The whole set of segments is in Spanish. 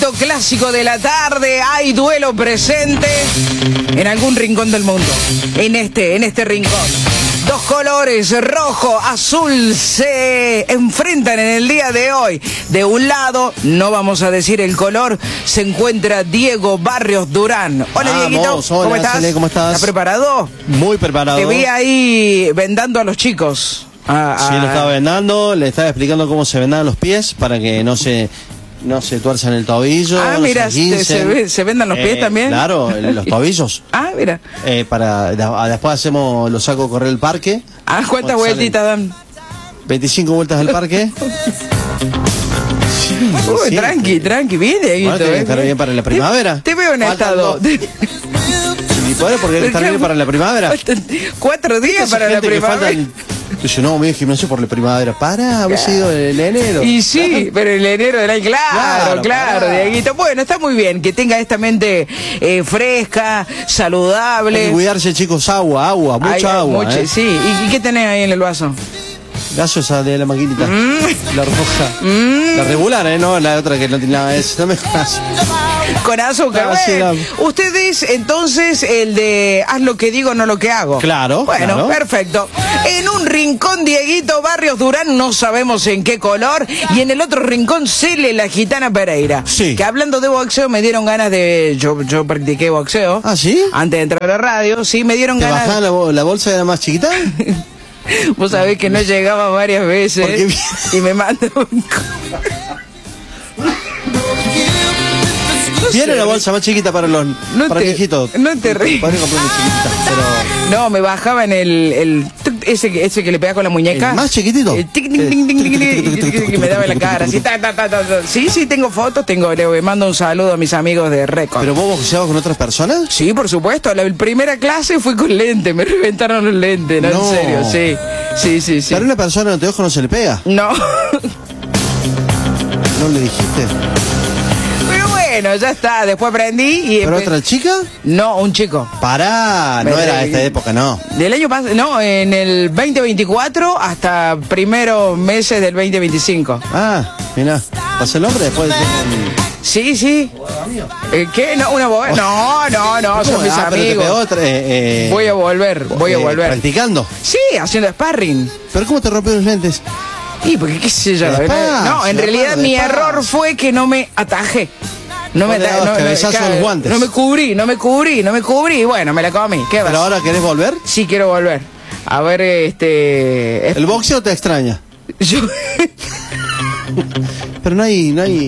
Dieguito, clásico de la tarde. Hay duelo presente en algún rincón del mundo. En este rincón. Dos colores, rojo, azul, se enfrentan en el día de hoy. De un lado, no vamos a decir el color, se encuentra Diego Barrios Durán. Hola, Vamos, Dieguito, hola, ¿cómo estás? Cele, ¿cómo estás? ¿Estás preparado? Muy preparado. Te vi ahí vendando a los chicos. Sí, lo estaba vendando, le estaba explicando cómo se vendan los pies para que no se tuerzan el tobillo. Ah, mira, se vendan los pies también. Claro, los tobillos. Ah, mira. Después lo saco a correr el parque. Ah, ¿cuántas vueltitas dan? 25 vueltas del parque. Uy, sí. Tranqui, bien, Dieguito. Bueno, tiene que estar bien para la primavera. Te veo en estado. ¿Y podés porque estar bien para la primavera? 4 días para la primavera. Yo no, me voy al gimnasio por la primavera. Había sido en enero. Y sí, pero en enero del año, claro, Dieguito. Bueno, está muy bien que tenga esta mente fresca, saludable. Hay que cuidarse, chicos, mucha agua. Sí, ¿y qué tenés ahí en el vaso? Gaseosa de la maquinita. La roja. La regular, no la otra que no tiene nada de eso. No me jodas. Con azúcar. Bueno, ustedes, entonces, el de haz lo que digo, no lo que hago. Claro. Bueno, claro. Perfecto. En un rincón, Dieguito Barrios Durán, no sabemos en qué color. Y en el otro rincón, Cele, la gitana Pereira. Sí. Que hablando de boxeo, me dieron ganas de. Yo practiqué boxeo. ¿Ah, sí? Antes de entrar a la radio, sí, me dieron ganas. ¿Te bajaban la bolsa era más chiquita? Vos sabés que no llegaba varias veces y me mandó un... Viene la bolsa más chiquita para los viejitos. No te ríes. No, me bajaba en ese que le pega con la muñeca. ¿El más chiquitito? Que me daba en la cara. Así, Sí, tengo fotos, le mando un saludo a mis amigos de Record. ¿Pero vos boxeabas con otras personas? Sí, por supuesto. La primera clase fui con lente, me reventaron los lentes, ¿no? En serio, sí. Pero a una persona de anteojo no se le pega. No. ¿No le dijiste? Bueno, ya está, después aprendí y... ¿Pero otra chica? No, un chico. No era de esta época, no. Del año pasado, no, en el 2024 hasta primeros meses del 2025. Ah, mirá, ¿pasó el nombre después de... Sí. ¿Qué? No, una boba. No, son mis amigos. Voy a volver. ¿Practicando? Sí, haciendo sparring. ¿Pero cómo te rompieron los lentes? Y porque qué sé yo. No, en realidad mi error fue que no me atajé. No me cubrí. Bueno, me la comí. ¿Qué vas? ¿Pero ahora querés volver? Sí, quiero volver. A ver, ¿El boxeo te extraña? Pero no hay...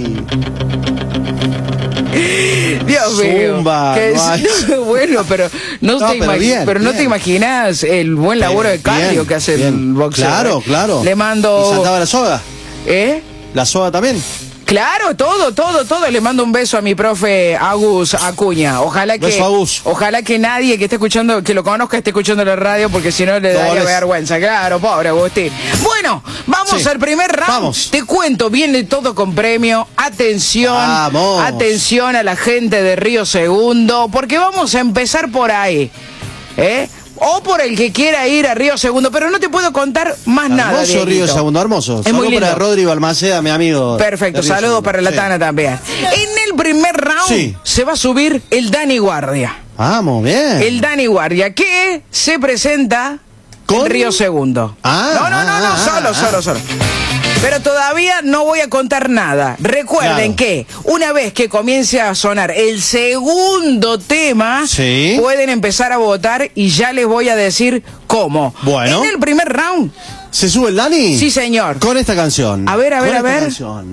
Dios mío. Bueno, pero no te imaginas el buen laburo de cardio que hace el boxeo. Claro. Le mando... ¿Y saltaba la soga? ¿La soga también? Claro, todo. Le mando un beso a mi profe Agus Acuña. Ojalá que nadie que esté escuchando, que lo conozca, esté escuchando la radio, porque si no le daría vergüenza. Claro, pobre Agustín. Bueno, vamos al primer round. Vamos. Te cuento, viene todo con premio. Atención a la gente de Río Segundo, porque vamos a empezar por ahí. O por el que quiera ir a Río Segundo, pero no te puedo contar más nada. Hermoso Río Segundo, hermoso. Es muy lindo. Para Rodri Balmaceda, mi amigo. Perfecto, saludos para la Tana también. En el primer round se va a subir el Dani Guardia. Vamos, bien. El Dani Guardia, que se presenta en Río Segundo. Solo. Pero todavía no voy a contar nada. Recuerden que una vez que comience a sonar el segundo tema, pueden empezar a votar y ya les voy a decir cómo. Bueno. En el primer round. ¿Se sube el Dani? Sí, señor. Con esta canción. A ver. Canción.